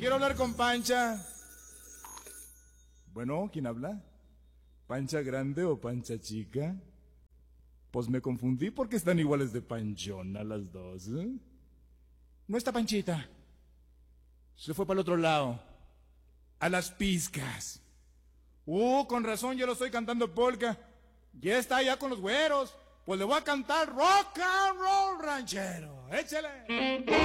Quiero hablar con Pancha. Bueno, ¿quién habla? ¿Pancha grande o Pancha chica? Pues me confundí porque están iguales de panchona las dos, ¿eh? No está Panchita. Se fue para el otro lado. A las pizcas. Con razón yo lo estoy cantando polka. Ya está allá con los güeros. Pues le voy a cantar rock and roll ranchero. Échale.